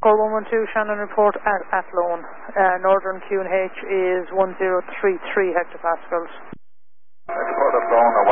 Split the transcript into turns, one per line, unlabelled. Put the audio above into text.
Call 112, Shannon report at Athlone. Northern QNH is 1033 hectopascals.
Report Athlone,